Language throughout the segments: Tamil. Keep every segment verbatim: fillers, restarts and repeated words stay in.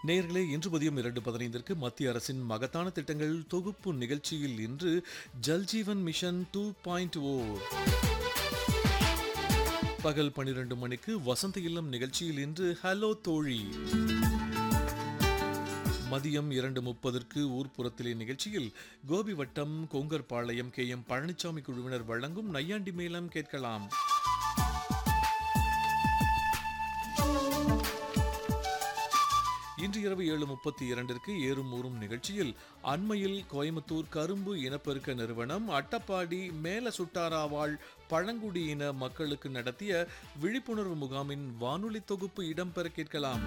நேயர்களே, இன்று மதியம் இரண்டு பதினைந்திற்கு மத்திய அரசின் மகத்தான திட்டங்கள் தொகுப்பு நிகழ்ச்சியில் இன்று ஜல்ஜீவன் மிஷன் டூ பாயிண்ட் ஓ. பகல் பன்னிரண்டு மணிக்கு வசந்த இல்லம் நிகழ்ச்சியில் இன்று ஹலோ தோழி. மதியம் இரண்டு முப்பதற்கு ஊர்ப்புறத்திலே நிகழ்ச்சியில் கோபி வட்டம் கொங்கர்பாளையம் கே எம் பழனிசாமி குழுவினர் வழங்கும் நையாண்டி மேளம் கேட்கலாம். இன்று இரவு ஏழு முப்பத்தி இரண்டிற்கு ஏறும் ஊறும் நிகழ்ச்சியில் அண்மையில் கோயம்புத்தூர் கரும்பு இனப்பெருக்க நிறுவனம் அட்டப்பாடி மேல சுட்டாராவாள் பழங்குடியின மக்களுக்கு நடத்திய விழிப்புணர்வு முகாமின் வானொலி தொகுப்பு இடம்பெற கேட்கலாம்.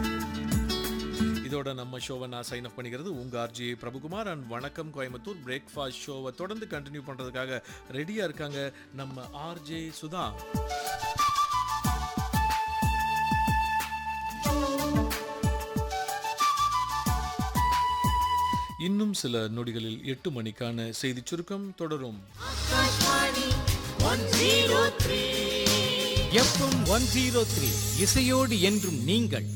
இதோட நம்ம ஷோவை நான் சைன் ஆஃப் பண்ணிக்கிறது உங்க ஆர்ஜி பிரபுகுமார். அண்ட் வணக்கம் கோயம்புத்தூர் பிரேக்ஃபாஸ்ட் ஷோவை தொடர்ந்து கண்டினியூ பண்றதுக்காக ரெடியா இருக்காங்க நம்ம ஆர்ஜே சுதா. இன்னும் சில நொடிகளில் எட்டு மணிக்கான செய்தி சுருக்கம் தொடரும். எஃப்எம் ஒன் ஜீரோ த்ரீ இசையோடு என்றும் நீங்கள்.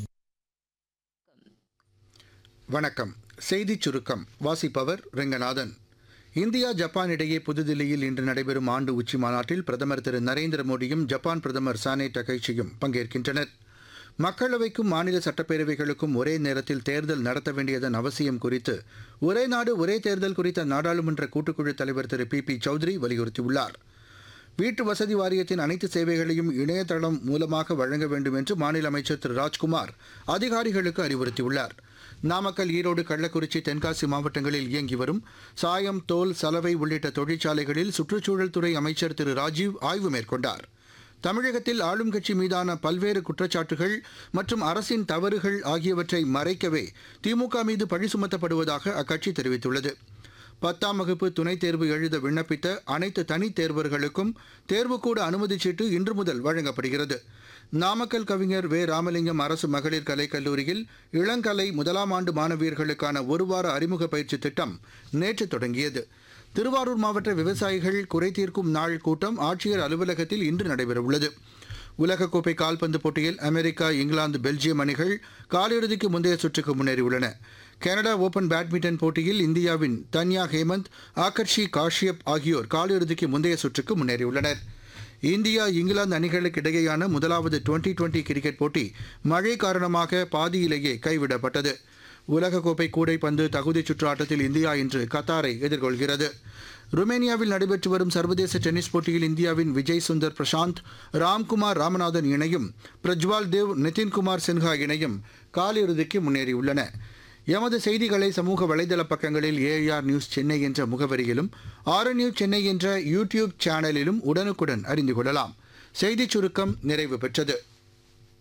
வணக்கம். செய்திச் சுருக்கம் வாசிப்பவர் ரெங்கநாதன். இந்தியா ஜப்பான் இடையே புதுதில்லியில் இன்று நடைபெறும் ஆண்டு உச்சி மாநாட்டில் பிரதமர் திரு நரேந்திர மோடியும் ஜப்பான் பிரதமர் சானே டகைச்சியும் பங்கேற்கின்றனர். மக்களவைக்கும் மாநில சட்டப்பேரவைகளுக்கும் ஒரே நேரத்தில் தேர்தல் நடத்த வேண்டியதன் அவசியம் குறித்து ஒரே நாடு ஒரே தேர்தல் குறித்த நாடாளுமன்ற கூட்டுக்குழு தலைவர் திரு பி பி சௌத்ரி வலியுறுத்தியுள்ளார். வீட்டு வசதி வாரியத்தின் அனைத்து சேவைகளையும் இணையதளம் மூலமாக வழங்க வேண்டும் என்று மாநில அமைச்சர் திரு ராஜ்குமார் அதிகாரிகளுக்கு அறிவுறுத்தியுள்ளார். நாமக்கல், ஈரோடு, கள்ளக்குறிச்சி, தென்காசி மாவட்டங்களில் இயங்கி வரும் சாயம், தோல், சலவை உள்ளிட்ட தொழிற்சாலைகளில் சுற்றுச்சூழல் துறை அமைச்சர் திரு ராஜீவ் ஆய்வு மேற்கொண்டார். தமிழகத்தில் ஆளும் கட்சி மீதான பல்வேறு குற்றச்சாட்டுகள் மற்றும் அரசின் தவறுகள் ஆகியவற்றை மறைக்கவே திமுக மீது பழி சுமத்தப்படுவதாக அக்கட்சி தெரிவித்துள்ளது. பத்தாம் வகுப்பு துணைத் தேர்வு எழுத விண்ணப்பித்த அனைத்து தனித் தேர்வர்களுக்கும் தேர்வுக்கூட அனுமதிச் சீட்டு இன்று முதல் வழங்கப்படுகிறது. நாமக்கல் கவிஞர் வே ராமலிங்கம் அரசு மகளிர் கலைக்கல்லூரியில் இளங்கலை முதலாம் ஆண்டு மாணவியர்களுக்கான ஒருவார அறிமுக பயிற்சி திட்டம் நேற்று தொடங்கியது. திருவாரூர் மாவட்ட விவசாயிகள் குறை தீர்க்கும் நாள் கூட்டம் ஆட்சியர் அலுவலகத்தில் இன்று நடைபெறவுள்ளது. உலகக்கோப்பை கால்பந்து போட்டியில் அமெரிக்கா, இங்கிலாந்து, பெல்ஜியம் அணிகள் காலிறுதிக்கு முந்தைய சுற்றுக்கு முன்னேறியுள்ளன. கனடா ஓபன் பேட்மிண்டன் போட்டியில் இந்தியாவின் தன்யா ஹேமந்த், ஆகர்ஷி காஷ்யப் ஆகியோர் காலிறுதிக்கு முந்தைய சுற்றுக்கு முன்னேறியுள்ளனர். இந்தியா, இங்கிலாந்து அணிகளுக்கு இடையேயான முதலாவது டுவெண்டி டுவெண்டி கிரிக்கெட் போட்டி மழை காரணமாக பாதியிலேயே கைவிடப்பட்டது. உலகக்கோப்பை கூடைப்பந்து தகுதிச் சுற்று ஆட்டத்தில் இந்தியா இன்று கத்தாரை எதிர்கொள்கிறது. ருமேனியாவில் நடைபெற்று வரும் சர்வதேச டென்னிஸ் போட்டியில் இந்தியாவின் விஜய் சுந்தர் பிரசாந்த், ராம்குமார் ராமநாதன் இணையும் பிரஜ்வால் தேவ், நிதின்குமார் சின்ஹா இணையும் காலிறுதிக்கு முன்னேறியுள்ளன. எமது செய்திகளை சமூக வலைதள பக்கங்களில் ஏஆர் நியூஸ் சென்னை என்ற முகவரியிலும் ஆர் நியூஸ் சென்னை என்ற யூடியூப் சேனலிலும் உடனுக்குடன் அறிந்து கொள்ளலாம். செய்திச் சுருக்கம் நிறைவு பெற்றது.